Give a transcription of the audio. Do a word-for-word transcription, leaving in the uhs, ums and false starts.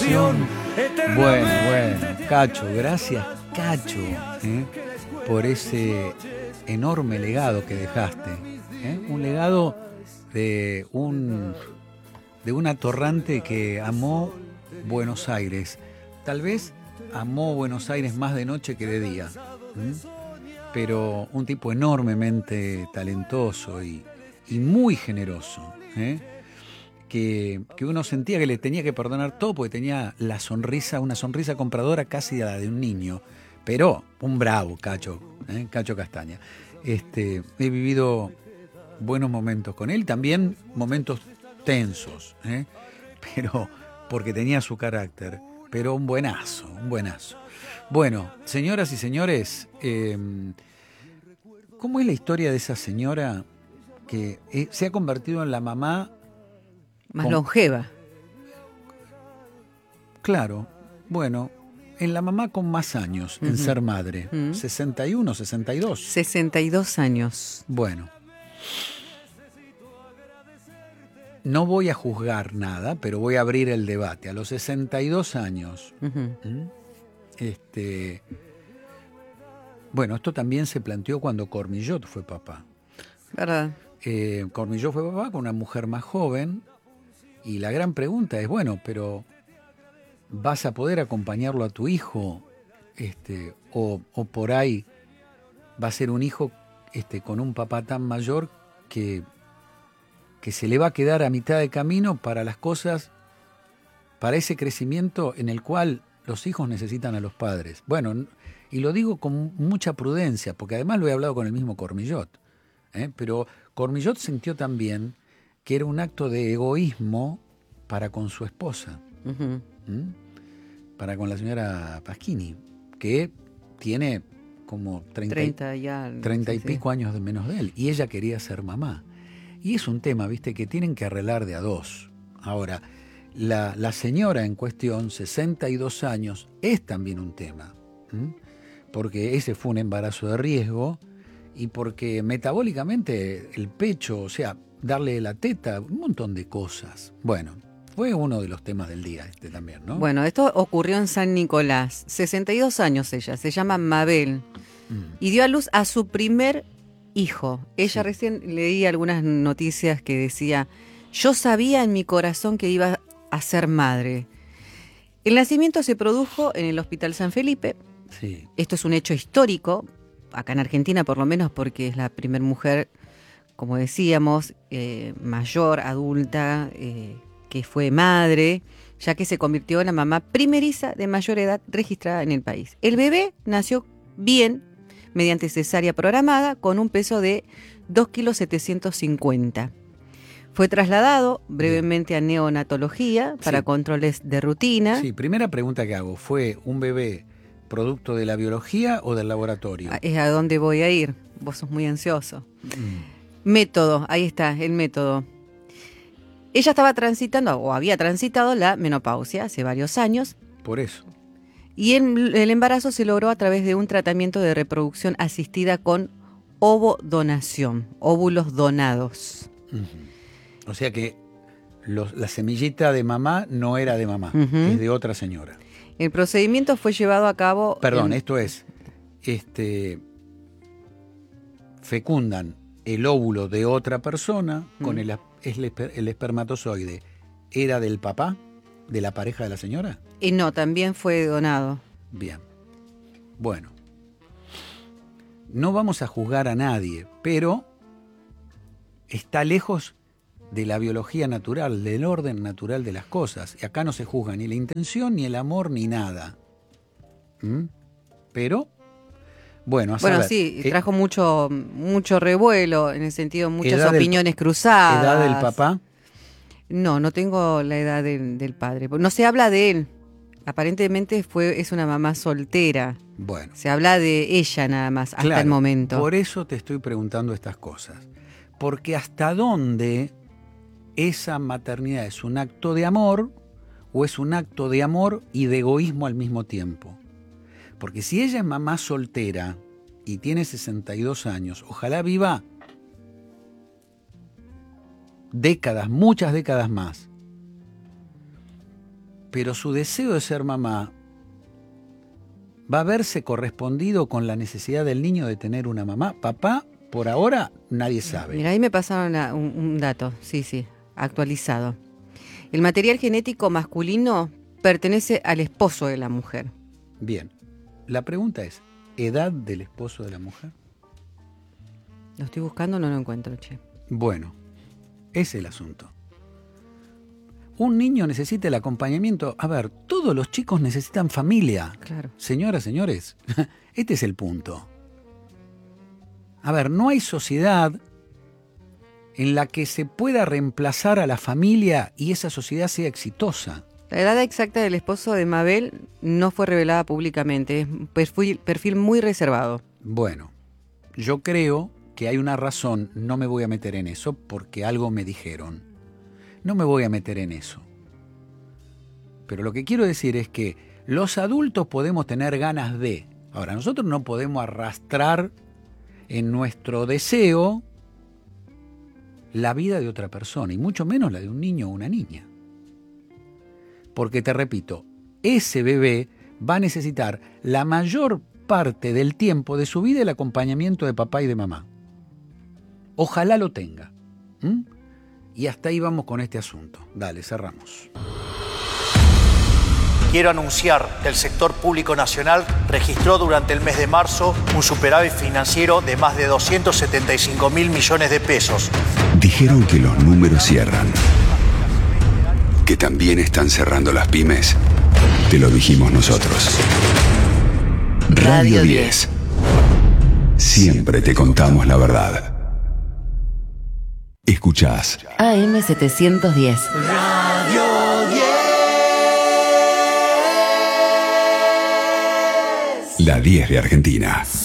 pasión. Bueno, bueno, Cacho, gracias Cacho, ¿eh? por ese enorme legado que dejaste, ¿eh? un legado de un de un atorrante que amó Buenos Aires, tal vez amó Buenos Aires más de noche que de día, ¿eh? pero un tipo enormemente talentoso y, y muy generoso, ¿eh? Que, que uno sentía que le tenía que perdonar todo porque tenía la sonrisa, una sonrisa compradora casi la de un niño, pero un bravo Cacho, ¿eh? Cacho Castaña. Este, he vivido buenos momentos con él, también momentos tensos, ¿eh? pero porque tenía su carácter, pero un buenazo, un buenazo. Bueno, señoras y señores, eh, ¿cómo es la historia de esa señora que eh, se ha convertido en la mamá más con, longeva? Claro, bueno, en la mamá con más años uh-huh. en ser madre, uh-huh. sesenta y uno, sesenta y dos. sesenta y dos años. Bueno, no voy a juzgar nada, pero voy a abrir el debate. A los sesenta y dos años, uh-huh. ¿eh? este, bueno, esto también se planteó cuando Cormillot fue papá. ¿Verdad? Eh, Cormillot fue papá con una mujer más joven y la gran pregunta es, bueno, pero ¿vas a poder acompañarlo a tu hijo? Este, o, o por ahí va a ser un hijo este, con un papá tan mayor que, que se le va a quedar a mitad de camino para las cosas, para ese crecimiento en el cual los hijos necesitan a los padres. Bueno, y lo digo con mucha prudencia, porque además lo he hablado con el mismo Cormillot, ¿eh? pero Cormillot sintió también que era un acto de egoísmo para con su esposa. Uh-huh. ¿Mm? Para con la señora Pasquini, que tiene como treinta, treinta, ya, treinta sí, y pico sí. años de menos de él, y ella quería ser mamá. Y es un tema, viste, que tienen que arreglar de a dos. Ahora, la, la señora en cuestión, sesenta y dos años, es también un tema, ¿m? porque ese fue un embarazo de riesgo y porque metabólicamente el pecho, o sea, darle la teta, un montón de cosas. Bueno, fue uno de los temas del día este también, ¿no? Bueno, esto ocurrió en San Nicolás. sesenta y dos años ella, se llama Mabel. Mm. Y dio a luz a su primer hijo. Ella sí. recién leí algunas noticias que decía, yo sabía en mi corazón que iba a ser madre. El nacimiento se produjo en el Hospital San Felipe. Sí. Esto es un hecho histórico, acá en Argentina por lo menos, porque es la primera mujer, como decíamos, eh, mayor, adulta, eh, que fue madre, ya que se convirtió en la mamá primeriza de mayor edad registrada en el país. El bebé nació bien, mediante cesárea programada, con un peso de dos kilos setecientos cincuenta. Fue trasladado brevemente a neonatología para sí. controles de rutina. Sí, primera pregunta que hago, ¿fue un bebé producto de la biología o del laboratorio? Es a dónde voy a ir, vos sos muy ansioso. Mm. Método, ahí está, el método. Ella estaba transitando, o había transitado, la menopausia hace varios años. Por eso. Y el, el embarazo se logró a través de un tratamiento de reproducción asistida con ovodonación, óvulos donados. Uh-huh. O sea que los, la semillita de mamá no era de mamá, uh-huh. es de otra señora. El procedimiento fue llevado a cabo... Perdón, en... esto es, este, fecundan el óvulo de otra persona uh-huh. con el, el, el espermatozoide. ¿Era del papá, de la pareja de la señora? Y no, también fue donado. Bien. Bueno. No vamos a juzgar a nadie, pero está lejos de la biología natural, del orden natural de las cosas. Y acá no se juzga ni la intención, ni el amor, ni nada. ¿Mm? Pero, bueno, a Bueno, saber, sí, eh, trajo mucho, mucho revuelo, en el sentido, muchas opiniones del, cruzadas. ¿Edad del papá? No, no tengo la edad del, del padre. No se habla de él. Aparentemente fue, es una mamá soltera. Bueno. Se habla de ella nada más, hasta claro, el momento. Por eso te estoy preguntando estas cosas. Porque hasta dónde esa maternidad es un acto de amor o es un acto de amor y de egoísmo al mismo tiempo. Porque si ella es mamá soltera y tiene sesenta y dos años, ojalá viva décadas, muchas décadas más. pero su deseo de ser mamá va a verse correspondido con la necesidad del niño de tener una mamá. Papá, por ahora, nadie sabe. Mira, ahí me pasaron a- un, un dato, sí, sí, actualizado. El material genético masculino pertenece al esposo de la mujer. Bien, la pregunta es, ¿edad del esposo de la mujer? Lo estoy buscando, no lo encuentro, che. Bueno, ese es el asunto. Un niño necesita el acompañamiento. A ver, todos los chicos necesitan familia. Claro. Señoras, señores, este es el punto. A ver, no hay sociedad en la que se pueda reemplazar a la familia y esa sociedad sea exitosa. La edad exacta del esposo de Mabel no fue revelada públicamente, es un perfil, perfil muy reservado. Bueno, yo creo que hay una razón, no me voy a meter en eso porque algo me dijeron. No me voy a meter en eso. Pero lo que quiero decir es que los adultos podemos tener ganas de. Ahora, nosotros no podemos arrastrar en nuestro deseo la vida de otra persona, y mucho menos la de un niño o una niña. Porque te repito, ese bebé va a necesitar la mayor parte del tiempo de su vida el acompañamiento de papá y de mamá. Ojalá lo tenga. ¿Mm? Y hasta ahí vamos con este asunto. Dale, cerramos. Quiero anunciar que el sector público nacional registró durante el mes de marzo un superávit financiero de más de doscientos setenta y cinco mil millones de pesos. Dijeron que los números cierran, que también están cerrando las pymes. Te lo dijimos nosotros. Radio diez. Siempre te contamos la verdad. Escuchás A M setecientos diez. Radio diez. la diez de Argentina.